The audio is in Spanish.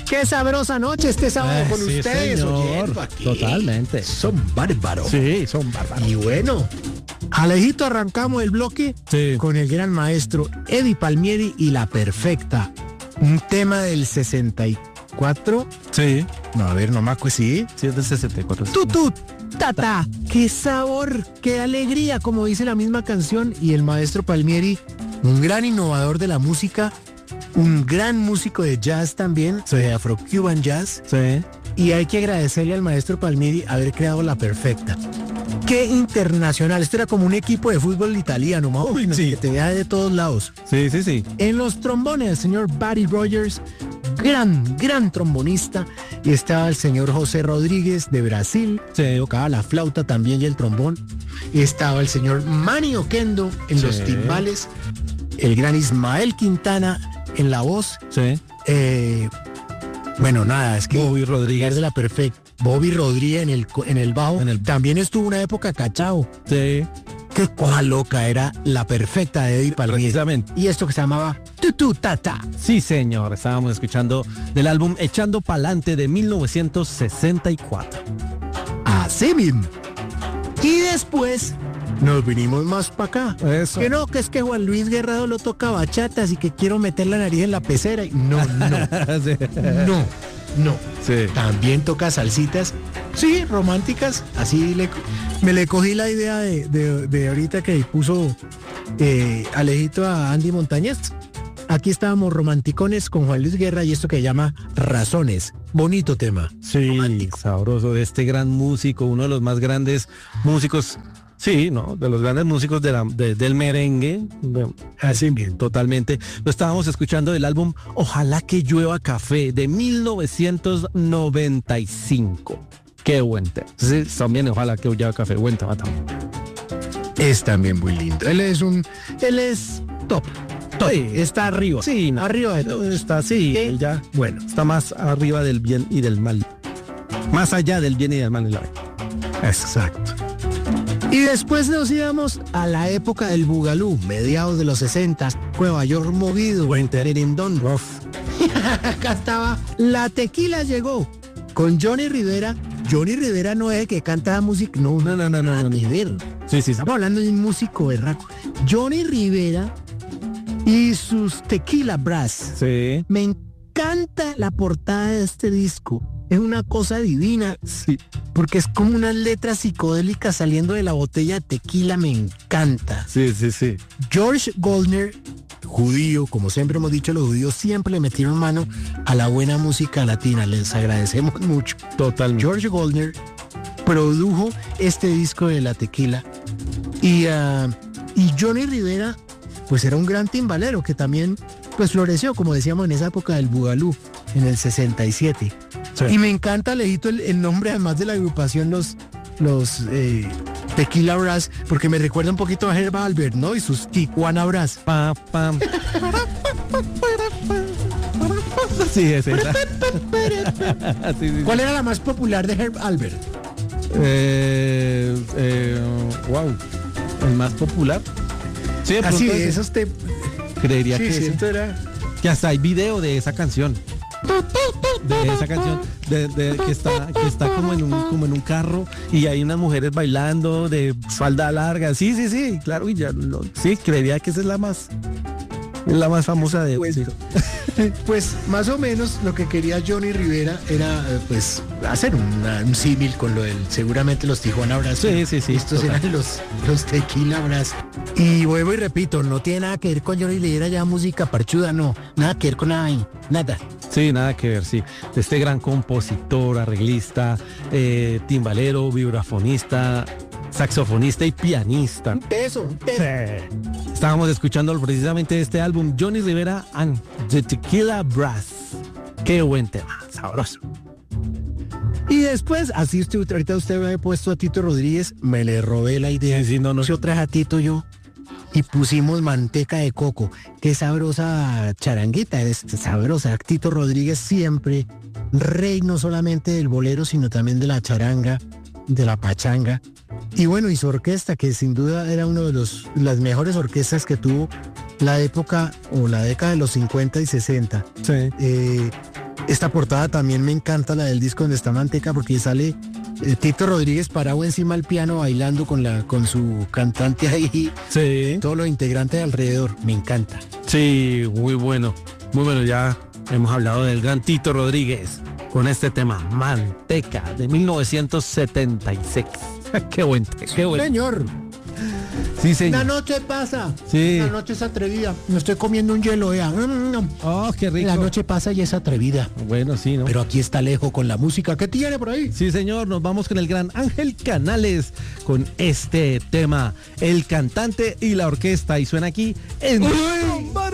Qué sabrosa noche este sábado con sí, ustedes, señor. oyendo aquí. Totalmente. Son bárbaros. Sí, son bárbaros. Y bueno, Alejito, arrancamos el bloque Sí. con el gran maestro Eddie Palmieri y La Perfecta. Un tema del 64. Sí. No, a ver, no me acuerdo, sí. Sí, es del 64. Tutú, tata, qué sabor, qué alegría, como dice la misma canción. Y el maestro Palmieri, un gran innovador de la música, un gran músico de jazz también, de Afro-Cuban Jazz. Sí. Y hay que agradecerle al maestro Palmieri haber creado La Perfecta. Qué internacional, esto era como un equipo de fútbol italiano, más o menos, sí. que te vea de todos lados. Sí, sí, sí. En los trombones, el señor Buddy Rogers, gran trombonista, y estaba el señor José Rodríguez de Brasil, se tocaba la flauta también y el trombón, y estaba el señor Manny Oquendo en los timbales, el gran Ismael Quintana en la voz. Sí. Bueno, nada, es que Bobby Rodríguez. de La Perfecta. Bobby Rodríguez en el bajo. También estuvo una época cachao. Sí. Qué cosa loca era La Perfecta de Eddie Palmieri. Precisamente. Y esto que se llamaba Tutú Tata. Sí, señor. Estábamos escuchando del álbum Echando Pa'lante de 1964. Así mismo. Y después nos vinimos más para acá. Eso. Que no, que es que Juan Luis Guerrero lo toca bachatas y que quiero meter la nariz en la pecera. Y no. Sí. No. Sí. También toca salsitas, sí, románticas. Así me le cogí la idea de ahorita que puso Alejito a Andy Montañez. Aquí estábamos romanticones con Juan Luis Guerra y esto que llama Razones. Bonito tema. Sí, Romántico. sabroso de este gran músico, uno de los más grandes músicos, sí, ¿no? De los grandes músicos del merengue. Así bien. Totalmente. Lo estábamos escuchando del álbum Ojalá que llueva café de 1995. Qué buen tema. Sí, también Ojalá que llueva café. Buen tema también. Es también muy lindo. Él es top. Sí, Está arriba. Sí, no, Arriba de todo. está, sí, ¿Qué? él ya, bueno, está más arriba del bien y del mal. Más allá del bien y del mal. Exacto. Y después nos íbamos a la época del Bugalú, mediados de los 60, Nueva York movido, buen tererindón. Acá estaba La Tequila llegó con Johnny Rivera. Johnny Rivera no es el que canta música, no, ni ver. Sí. Estamos hablando de un músico berraco. Johnny Rivera y sus Tequila Brass. Sí. Me encanta la portada de este disco. Es una cosa divina. Sí. Porque es como unas letras psicodélicas saliendo de la botella de tequila, me encanta. Sí. George Goldner, judío, como siempre hemos dicho, los judíos siempre le metieron mano a la buena música latina, les agradecemos mucho. Totalmente. George Goldner produjo este disco de la tequila y Johnny Rivera, pues era un gran timbalero que también pues floreció, como decíamos, en esa época del Bugalú, en el 67. Sí. Y me encanta, Alejito, el nombre además de la agrupación, los Tequila Brass, porque me recuerda un poquito a Herb Alpert, ¿no? Y sus Tijuana Brass. Pa, pam. Sí, es esa. Sí. ¿Cuál era la más popular de Herb Alpert? Wow. El más popular. Sí, de Así, pronto esos te... creería Sí, que sí, sí. esto era... Que hasta hay video de esa canción. De esa canción que está como en un carro y hay unas mujeres bailando de falda larga. Sí, claro, y sí, creería que esa es la más famosa de Pues, sí. pues más o menos lo que quería Johnny Rivera era pues hacer un símil con lo del seguramente los Tijuana Brass. Sí. Estos total. eran los Tequila Brass. Y vuelvo y repito, no tiene nada que ver con Johnny Rivera ya música parchuda, no, nada que ver con nada ahí, nada. Sí, nada que ver, sí. De este gran compositor, arreglista, timbalero, vibrafonista, saxofonista y pianista. Eso. Estábamos escuchando precisamente este álbum, Johnny Rivera and the Tequila Brass. Qué buen tema, sabroso. Y después, así ahorita usted me ha puesto a Tito Rodríguez, me le robé la idea. Sí, no. Yo traje a Tito yo y pusimos manteca de coco. Qué sabrosa charanguita, es sabrosa. Tito Rodríguez siempre, rey no solamente del bolero, sino también de la charanga, de la pachanga. Y bueno, y su orquesta, que sin duda era uno de las mejores orquestas que tuvo la época o la década de los 50 y 60. Sí. Esta portada también me encanta, la del disco donde está Manteca, porque sale Tito Rodríguez parado encima del piano bailando con su cantante ahí. Sí. Todos los integrantes alrededor. Me encanta. Sí, muy bueno. Muy bueno, ya hemos hablado del gran Tito Rodríguez con este tema, Manteca, de 1976. Qué buen. Señor. Sí, señor. La noche pasa. Sí. La noche es atrevida. Me estoy comiendo un hielo, vea. Oh, qué rico. La noche pasa y es atrevida. Bueno, sí, ¿no? Pero aquí está Alejo con la música. ¿Qué tiene por ahí? Sí, señor, nos vamos con el gran Ángel Canales con este tema, El Cantante y la Orquesta. Y suena aquí en...